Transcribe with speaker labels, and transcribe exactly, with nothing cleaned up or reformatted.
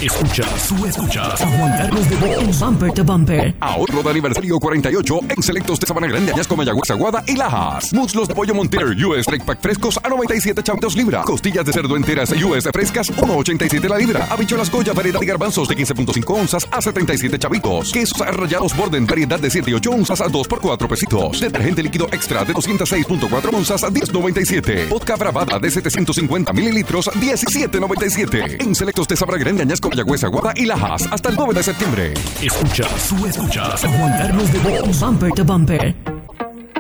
Speaker 1: Escuchas, tú escuchas a Juan Carlos de Voz.
Speaker 2: Bumper to Bumper.
Speaker 3: Ahorro de aniversario cuarenta y ocho en selectos de Sabana Grande, Añasco, Mayagüez, Aguada y Lajas. Muslos de pollo Monter U S Strike Pack frescos a noventa y siete chavitos libra. Costillas de cerdo enteras U S frescas uno ochenta y siete la libra. Habichuelas Goya variedad de garbanzos de quince punto cinco onzas a setenta y siete chavitos. Quesos rallados Borden variedad de siete y ocho onzas a dos por cuatro pesitos. Detergente líquido extra de doscientos seis punto cuatro onzas a diez noventa y siete. Vodka Bravada de setecientos cincuenta mililitros diecisiete noventa y siete. En selectos de Sabana Grande, Añasco, Mayagüez, Aguada y Lajas hasta el nueve de septiembre.
Speaker 1: Escuchas, tú escuchas a Juan Carlos de Voz.
Speaker 2: Bumper to Bumper.